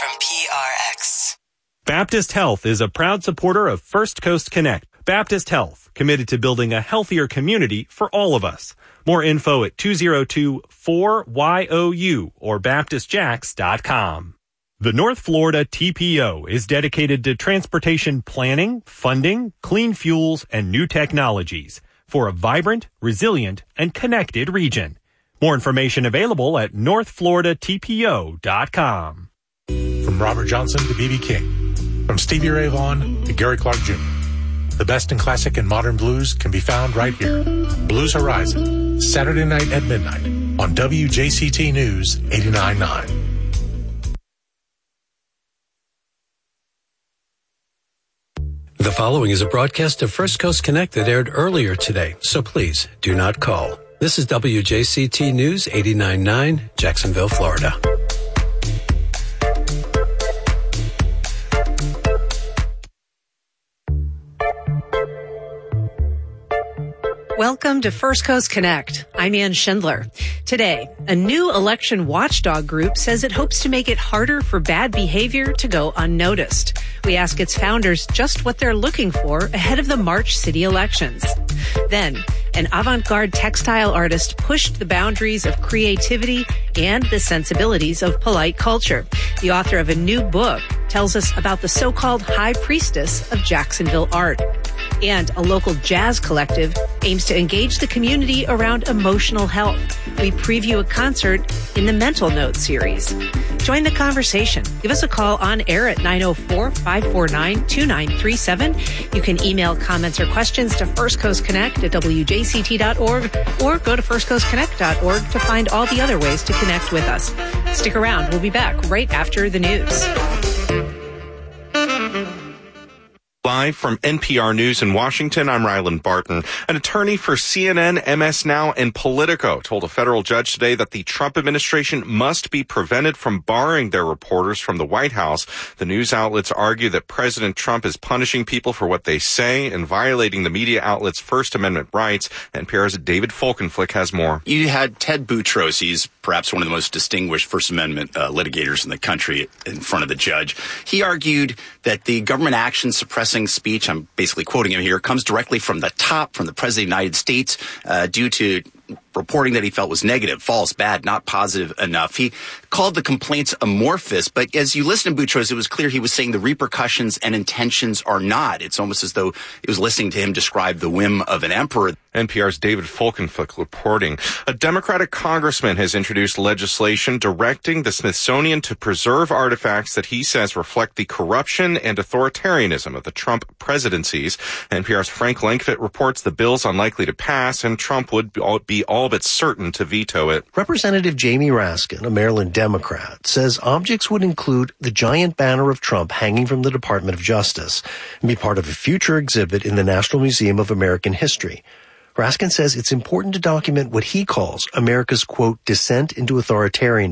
from PRX. Baptist Health is a proud supporter of First Coast Connect. Baptist Health, committed to building a healthier community for all of us. More info at 202-4YOU or BaptistJax.com. The North Florida TPO is dedicated to transportation planning, funding, clean fuels, and new technologies for a vibrant, resilient, and connected region. More information available at northfloridatpo.com. From Robert Johnson to B.B. King. From Stevie Ray Vaughan to Gary Clark Jr. The best in classic and modern blues can be found right here. Blues Horizon, Saturday night at midnight on WJCT News 89.9. The following is a broadcast of First Coast Connect that aired earlier today, so please do not call. This is WJCT News 89.9, Jacksonville, Florida. Welcome to First Coast Connect. I'm Ann Schindler. Today, a new election watchdog group says it hopes to make it harder for bad behavior to go unnoticed. We ask its founders just what they're looking for ahead of the March city elections. Then, an avant-garde textile artist pushed the boundaries of creativity and the sensibilities of polite culture. The author of a new book tells us about the so-called high priestess of Jacksonville art. And a local jazz collective aims to engage the community around emotional health. We preview a concert in the Mental Note series. Join the conversation. Give us a call on air at 904-549-2937. You can email comments or questions to First Coast Connect at WJCT.org or go to firstcoastconnect.org to find all the other ways to connect with us. Stick around. We'll be back right after the news. Live from NPR News in Washington, I'm Ryland Barton. An attorney for CNN, MS Now, and Politico told a federal judge today that the Trump administration must be prevented from barring their reporters from the White House. The news outlets argue that President Trump is punishing people for what they say and violating the media outlets' First Amendment rights. NPR's David Folkenflik has more. You had Ted Boutros. He's perhaps one of the most distinguished First Amendment litigators in the country in front of the judge. He argued that the government action suppressing speech, I'm basically quoting him here, comes directly from the top, from the President of the United States, due to reporting that he felt was negative, false, bad, not positive enough. He called the complaints amorphous, but as you listen to Boutros, it was clear he was saying the repercussions and intentions are not. It's almost as though it was listening to him describe the whim of an emperor. NPR's David Folkenflik reporting. A Democratic congressman has introduced legislation directing the Smithsonian to preserve artifacts that he says reflect the corruption and authoritarianism of the Trump presidencies. NPR's Frank Lankfit reports the bill's unlikely to pass, and Trump would be all but certain to veto it. Representative Jamie Raskin, a Maryland Democrat, says objects would include the giant banner of Trump hanging from the Department of Justice and be part of a future exhibit in the National Museum of American History. Raskin says it's important to document what he calls America's, quote, descent into authoritarianism.